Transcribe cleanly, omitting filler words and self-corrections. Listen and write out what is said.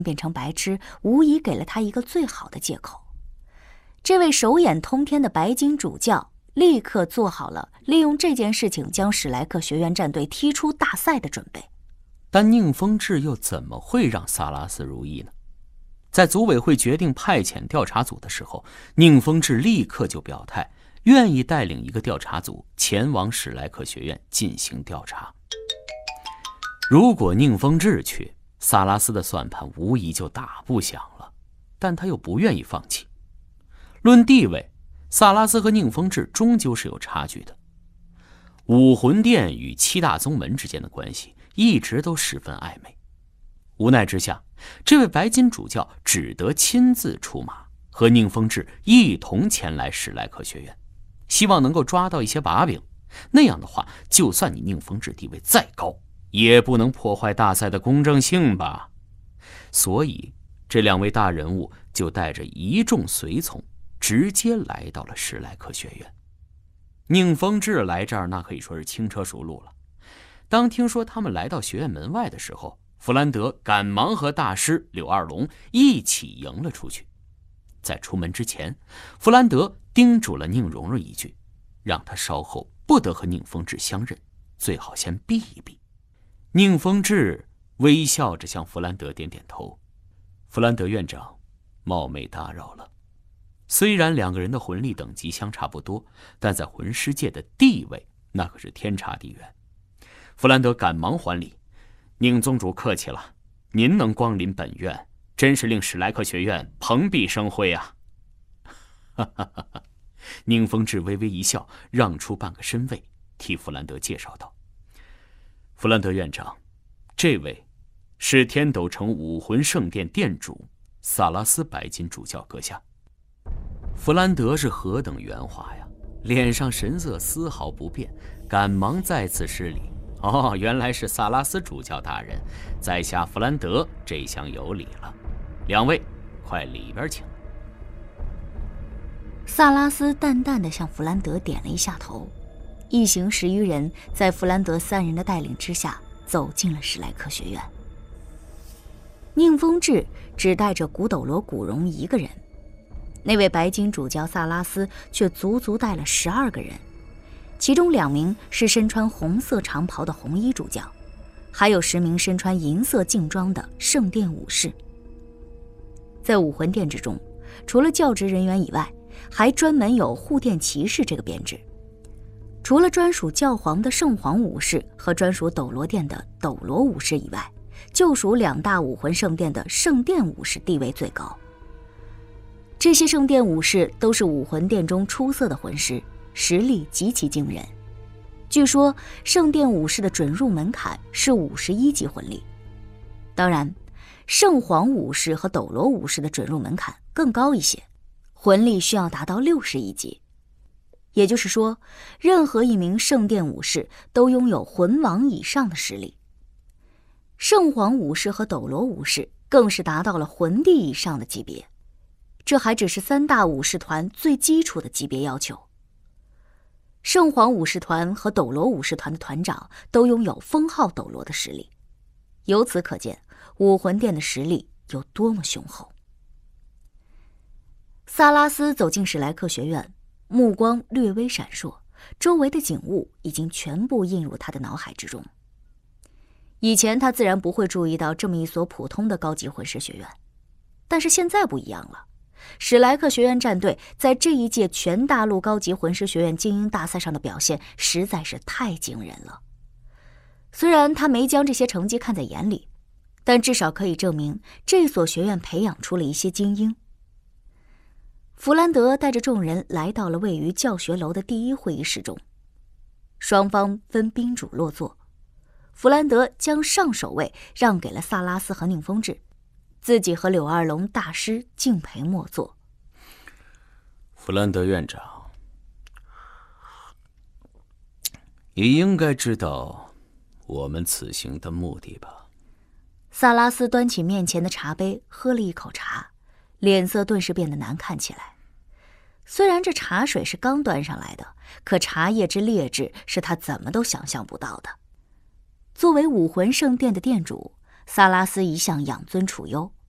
变成白痴，无疑给了他一个最好的借口。这位手眼通天的白金主教立刻做好了利用这件事情将史莱克学院战队踢出大赛的准备。 但宁风致又怎么会让萨拉斯如意呢？在组委会决定派遣调查组的时候，宁风致立刻就表态，愿意带领一个调查组前往史莱克学院进行调查。如果宁风致去，萨拉斯的算盘无疑就打不响了，但他又不愿意放弃。论地位，萨拉斯和宁风致终究是有差距的。武魂殿与七大宗门之间的关系一直都十分暧昧，无奈之下，这位白金主教只得亲自出马，和宁风致一同前来史莱克学院，希望能够抓到一些把柄。那样的话，就算你宁风致地位再高，也不能破坏大赛的公正性吧。所以这两位大人物就带着一众随从直接来到了史莱克学院。宁风致来这儿那可以说是轻车熟路了。当听说他们来到学院门外的时候，弗兰德赶忙和大师柳二龙一起迎了出去。在出门之前，弗兰德叮嘱了宁荣荣一句，让他稍后不得和宁风致相认，最好先避一避。宁风致微笑着向弗兰德点点头。弗兰德院长，冒昧打扰了。虽然两个人的魂力等级相差不多，但在魂师界的地位那可是天差地远。弗兰德赶忙还礼，宁宗主客气了，您能光临本院，真是令史莱克学院蓬荜生辉啊。宁风致微微一笑，让出半个身位，替弗兰德介绍道：弗兰德院长，这位是天斗城武魂圣殿殿主萨拉斯白金主教阁下。弗兰德是何等圆滑呀，脸上神色丝毫不变，赶忙再次施礼。哦，原来是萨拉斯主教大人，在下弗兰德这厢有礼了，两位快里边请。 萨拉斯淡淡地向弗兰德点了一下头，一行10余人在弗兰德3人的带领之下走进了史莱克学院。宁风致只带着古斗罗古荣一个人，那位白金主教萨拉斯却足足带了12个人，其中2名是身穿红色长袍的红衣主教，还有10名身穿银色劲装的圣殿武士。在武魂殿之中，除了教职人员以外，还专门有护殿骑士这个编制。除了专属教皇的圣皇武士和专属斗罗殿的斗罗武士以外，就属2大武魂圣殿的圣殿武士地位最高。这些圣殿武士都是武魂殿中出色的魂师，实力极其惊人。据说圣殿武士的准入门槛是51级魂力，当然圣皇武士和斗罗武士的准入门槛更高一些，魂力需要达到61级。也就是说，任何一名圣殿武士都拥有魂王以上的实力。圣皇武士和斗罗武士更是达到了魂帝以上的级别，这还只是3大武士团最基础的级别要求。圣皇武士团和斗罗武士团的团长都拥有封号斗罗的实力，由此可见武魂殿的实力有多么雄厚。萨拉斯走进史莱克学院，目光略微闪烁，周围的景物已经全部映入他的脑海之中。以前他自然不会注意到这么一所普通的高级魂师学院，但是现在不一样了。史莱克学院战队在这一届全大陆高级魂师学院精英大赛上的表现实在是太惊人了。虽然他没将这些成绩看在眼里，但至少可以证明这所学院培养出了一些精英。弗兰德带着众人来到了位于教学楼的第1会议室中，双方分宾主落座。弗兰德将上首位让给了萨拉斯和宁风致，自己和柳二龙大师敬陪末座。 弗兰德院长，你应该知道我们此行的目的吧？ 萨拉斯端起面前的茶杯，喝了一口茶，脸色顿时变得难看起来。虽然这茶水是刚端上来的，可茶叶之劣质是他怎么都想象不到的。作为武魂圣殿的殿主，萨拉斯一向养尊处优，